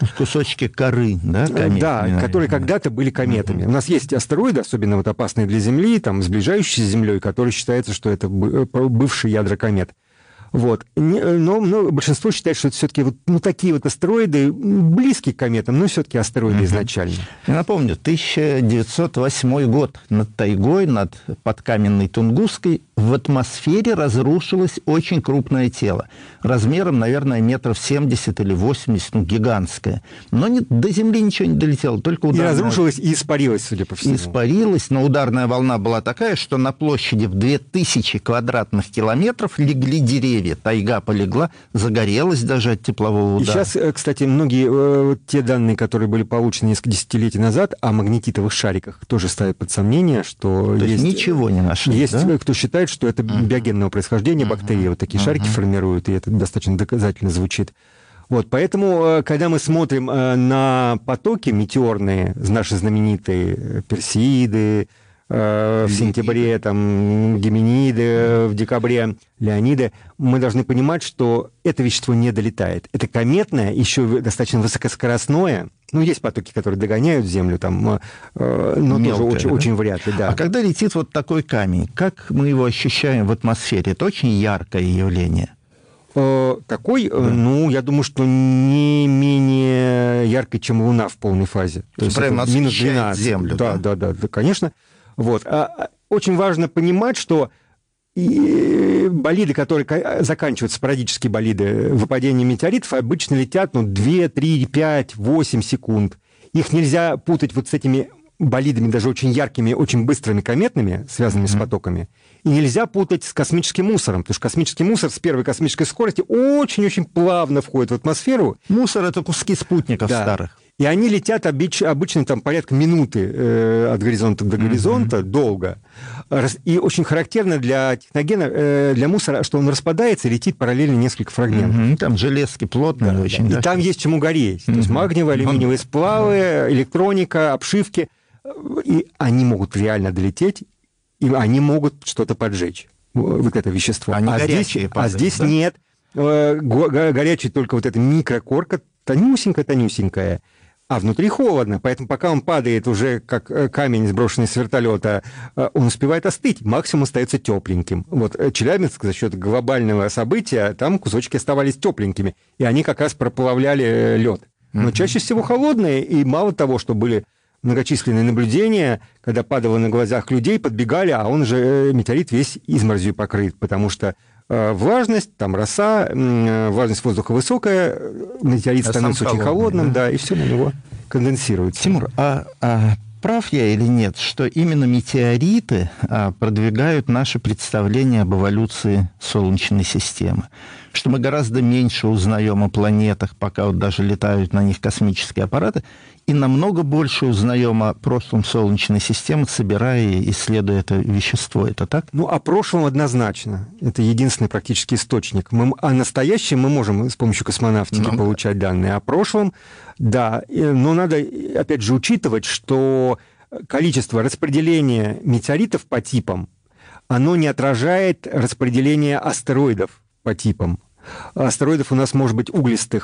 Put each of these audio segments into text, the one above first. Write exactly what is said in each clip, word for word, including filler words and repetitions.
Кусочки коры, да, кометные, да, наверное. которые когда-то были кометами. Mm-hmm. У нас есть астероиды, особенно вот опасные для Земли, там, сближающиеся с Землей, которые считается, что это бывшие ядра комет. Вот. Но, но большинство считает, что это все-таки вот, ну, такие вот астероиды, близкие к кометам, но все-таки астероиды mm-hmm. изначально. Я напомню, тысяча девятьсот восьмой год над тайгой, над подкаменной Тунгусской, в атмосфере разрушилось очень крупное тело. Размером, наверное, метров семьдесят или восемьдесят, ну, гигантское. Но не, до Земли ничего не долетело, только ударная... И разрушилось, и испарилось, судя по всему. И испарилось, но ударная волна была такая, что на площади в две тысячи квадратных километров легли деревья. Тайга полегла, загорелась даже от теплового удара. И сейчас, кстати, многие э, те данные, которые были получены несколько десятилетий назад о магнетитовых шариках, тоже ставят под сомнение, что... То есть, есть ничего не нашли, Есть да? кто считает, что это uh-huh. биогенного происхождения, uh-huh. бактерии вот такие uh-huh. шарики формируют, и это достаточно доказательно звучит. Вот, поэтому, когда мы смотрим на потоки метеорные, наши знаменитые Персеиды, в сентябре, там, Геминиды, в декабре Леониды, мы должны понимать, что это вещество не долетает. Это кометное, еще достаточно высокоскоростное. Ну, есть потоки, которые догоняют Землю, там, но мелкое, тоже очень, да? очень вряд ли. Да. А когда летит вот такой камень, как мы его ощущаем в атмосфере? Это очень яркое явление. Такой, да. ну, я думаю, что не менее яркий, чем Луна в полной фазе. То есть прямо минус двенадцать. Землю. Да, да, да, да, конечно. Вот. А очень важно понимать, что и болиды, которые заканчивают, спорадические болиды выпадения метеоритов, обычно летят ну, два, три, пять, восемь секунд. Их нельзя путать вот с этими болидами, даже очень яркими, очень быстрыми кометными, связанными mm-hmm. с потоками. И нельзя путать с космическим мусором, потому что космический мусор с первой космической скорости очень-очень плавно входит в атмосферу. Мусор — это куски спутников да. старых. И они летят обыч, обычно там порядка минуты э, от горизонта до горизонта, mm-hmm. долго. И очень характерно для техногена, э, для мусора, что он распадается и летит параллельно несколько фрагментов. Mm-hmm. Там железки плотные да, очень. Да. Да. И там есть чему гореть. Mm-hmm. То есть магниевые, алюминиевые сплавы, электроника, обшивки. И они могут реально долететь, и они могут что-то поджечь. Вот это вещество. Они а горячие здесь, падают, а здесь да? нет. Горячая только вот эта микрокорка, тонюсенькая-тонюсенькая. А внутри холодно, поэтому пока он падает уже как камень, сброшенный с вертолета, он успевает остыть, максимум остается тепленьким. Вот Челябинск за счет глобального события, там кусочки оставались тепленькими, и они как раз проплавляли лед. Но mm-hmm. чаще всего холодные, и мало того, что были многочисленные наблюдения, когда падало на глазах людей, подбегали, а он же, метеорит, весь изморозью покрыт, потому что влажность, там роса, влажность воздуха высокая, метеорит а становится очень холодным, да? да, и все на него конденсируется. Тимур, а, а прав я или нет, что именно метеориты а, продвигают наше представление об эволюции Солнечной системы? Что мы гораздо меньше узнаем о планетах, пока вот даже летают на них космические аппараты, и намного больше узнаем о прошлом Солнечной системы, собирая и исследуя это вещество. Это так? Ну, о прошлом однозначно. Это единственный практически источник. Мы, о настоящем мы можем с помощью космонавтики ну, получать данные. О прошлом, да. Но надо, опять же, учитывать, что количество распределения метеоритов по типам, оно не отражает распределение астероидов по типам. Астероидов у нас может быть углистых,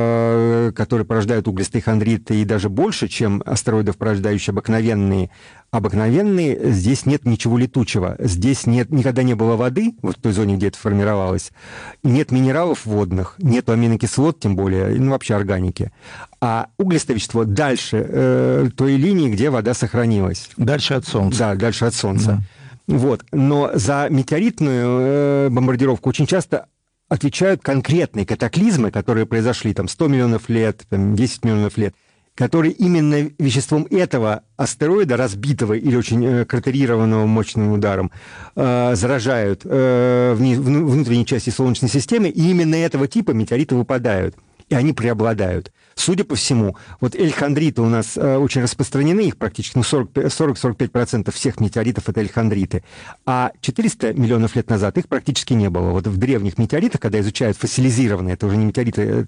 которые порождают углистые хондриты, и даже больше, чем астероидов, порождающие обыкновенные. Обыкновенные, здесь нет ничего летучего. Здесь нет, никогда не было воды, вот в той зоне, где это формировалось. Нет минералов водных, нет аминокислот, тем более, ну, вообще органики. А углистое вещество дальше э, той линии, где вода сохранилась. Дальше от Солнца. Да, дальше от Солнца. Да. Вот. Но за метеоритную э, бомбардировку очень часто отвечают конкретные катаклизмы, которые произошли там сто миллионов лет, там, десять миллионов лет, которые именно веществом этого астероида, разбитого или очень э, кратерированного мощным ударом, э, заражают э, вни, внутренней части Солнечной системы, и именно этого типа метеориты выпадают, и они преобладают. Судя по всему, вот эльхондриты у нас э, очень распространены, их практически ну, сорок-сорок пять процентов всех метеоритов — это эльхондриты, а четыреста миллионов лет назад их практически не было. Вот в древних метеоритах, когда изучают фоссилизированные, это уже не метеориты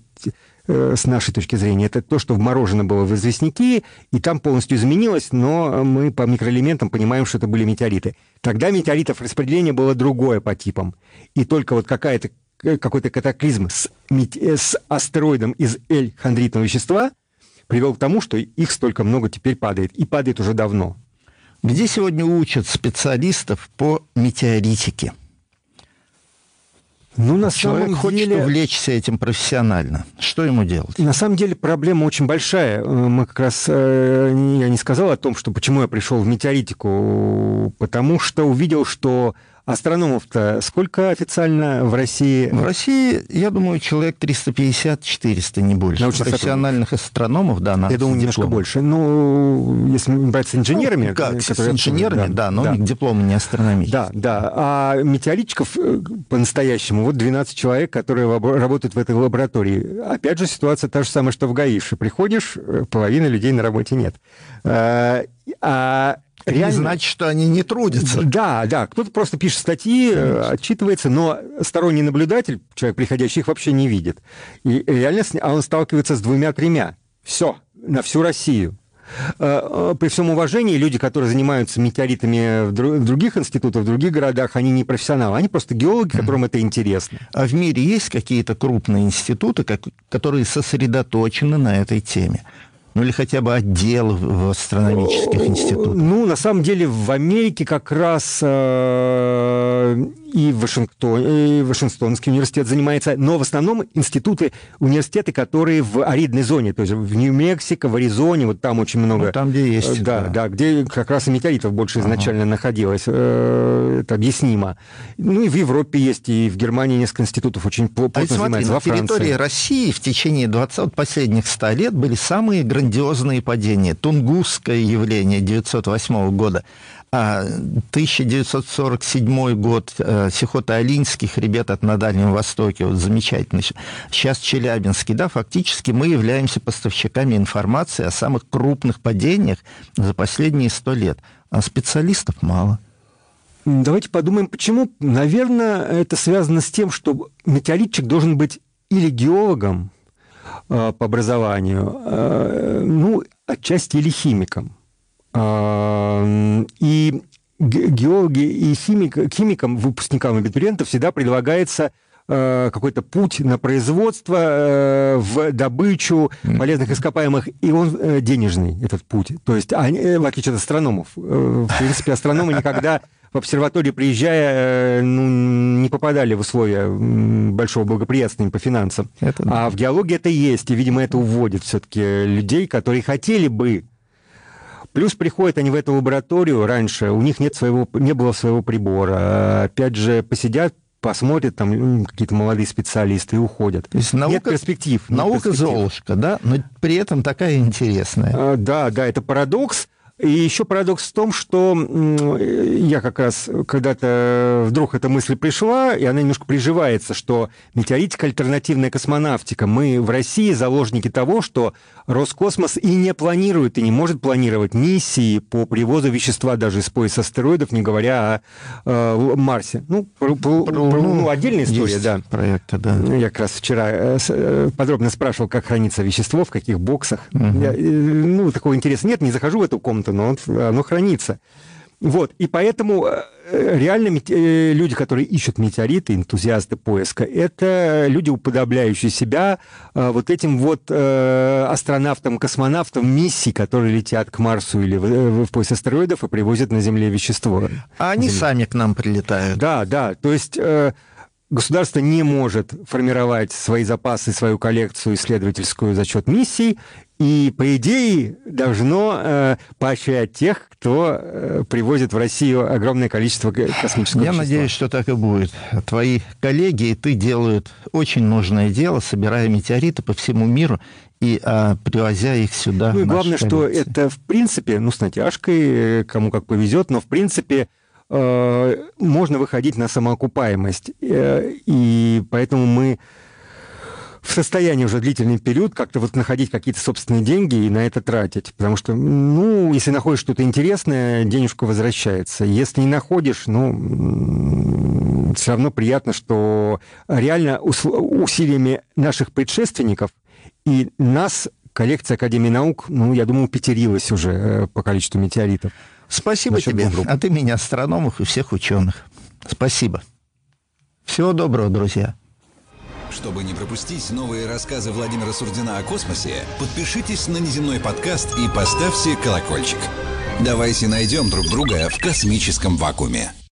э, с нашей точки зрения, это то, что вморожено было в известняки, и там полностью изменилось, но мы по микроэлементам понимаем, что это были метеориты. Тогда метеоритов распределение было другое по типам, и только вот какая-то какой-то катаклизм с, с астероидом из L-хондритного вещества привел к тому, что их столько много теперь падает. И падает уже давно. Где сегодня учат специалистов по метеоритике? Ну, на Человек самом хочет деле... увлечься этим профессионально. Что ему делать? На самом деле проблема очень большая. Мы как раз... Я не сказал о том, что почему я пришел в метеоритику. Потому что увидел, что астрономов-то сколько официально в России? В России, я думаю, человек триста пятьдесят - четыреста, не больше. Научных профессиональных астрономов, да, на Я думаю, немножко диплом. больше. Ну, если брать с инженерами... Ну, как, с которые... инженерами, да, да, но да. дипломы не астрономические. Да, да. А метеоритчиков по-настоящему вот двенадцать человек, которые работают в этой лаборатории. Опять же, ситуация та же самая, что в ГАИШе. Приходишь, половины людей на работе нет. А, а реально... Не значит, что они не трудятся. Да, да. Кто-то просто пишет статьи, Конечно. отчитывается, но сторонний наблюдатель, человек приходящий, их вообще не видит. И реально он сталкивается с двумя-тремя. Все, на всю Россию. При всем уважении, люди, которые занимаются метеоритами в других институтах, в других городах, они не профессионалы, они просто геологи, которым это интересно. А в мире есть какие-то крупные институты, которые сосредоточены на этой теме? Ну, или хотя бы отделы в астрономических институтах? Ну, на самом деле, в Америке как раз э, и, Вашингтон, и Вашингтонский университет занимается, но в основном институты, университеты, которые в аридной зоне, то есть в Нью-Мексико, в Аризоне, вот там очень много... Ну, там, где есть. Да, да, да, где как раз и метеоритов больше ага. изначально находилось. Э, это объяснимо. Ну, и в Европе есть, и в Германии несколько институтов очень плотно а занимаются, на во Франции. На территории России в течение двадцати последних ста лет были самые грандиозные падения. Тунгусское явление девятьсот восьмого года, тысяча девятьсот сорок седьмой год, Сихота-Алинский хребет на Дальнем Востоке, вот замечательный. Сейчас Челябинский, да, фактически мы являемся поставщиками информации о самых крупных падениях за последние сто лет, а специалистов мало. Давайте подумаем, почему. Наверное, это связано с тем, что метеоритчик должен быть или геологом э, по образованию, э, ну, отчасти или химиком. Э, и геологи и химик, химикам, выпускникам абитуриентов всегда предлагается э, какой-то путь на производство, э, в добычу полезных ископаемых, и он э, денежный, этот путь. То есть, они, в отличие от астрономов, э, в принципе, астрономы никогда... в обсерваторию, приезжая, ну, не попадали в условия большого благоприятствия по финансам. Это да. А в геологии это есть, и, видимо, это уводит все-таки людей, которые хотели бы. Плюс приходят они в эту лабораторию раньше, у них нет своего, не было своего прибора. Опять же, посидят, посмотрят, там какие-то молодые специалисты и уходят. То есть наука, нет перспектив. Нет наука перспектив. Золушка, да, но при этом такая интересная. А, да, да, это парадокс. И еще парадокс в том, что я как раз когда-то вдруг эта мысль пришла, и она немножко приживается, что метеоритика — альтернативная космонавтика. Мы в России заложники того, что Роскосмос и не планирует, и не может планировать миссии по привозу вещества даже из пояса астероидов, не говоря о э, Марсе. Ну, про, про, про, ну, отдельная история, да. Проекты, да. Я как раз вчера подробно спрашивал, как хранится вещество, в каких боксах. Угу. Я, ну, такого интереса нет, не захожу в эту комнату, но оно хранится. Вот, и поэтому реально люди, которые ищут метеориты, энтузиасты поиска, это люди, уподобляющие себя вот этим вот астронавтам, космонавтам миссий, которые летят к Марсу или в пояс астероидов и привозят на Земле вещество. А они Земле. сами к нам прилетают. Да, да, то есть... Государство не может формировать свои запасы, свою коллекцию исследовательскую за счет миссий, и, по идее, должно э, поощрять тех, кто э, привозит в Россию огромное количество космического Я вещества. надеюсь, что так и будет. Твои коллеги и ты делают очень нужное дело, собирая метеориты по всему миру и а, привозя их сюда. Ну и главное, что это, в принципе, ну, с натяжкой, кому как повезет, но, в принципе, можно выходить на самоокупаемость. И поэтому мы в состоянии уже длительный период как-то вот находить какие-то собственные деньги и на это тратить. Потому что, ну, если находишь что-то интересное, денежка возвращается. Если не находишь, ну, все равно приятно, что реально усилиями наших предшественников и нас коллекция Академии наук, ну, я думаю, пятерилась уже по количеству метеоритов. Спасибо тебе от имени астрономов и всех ученых. Спасибо. Всего доброго, друзья. Чтобы не пропустить новые рассказы Владимира Сурдина о космосе, подпишитесь на «Неземной подкаст» и поставьте колокольчик. Давайте найдем друг друга в космическом вакууме.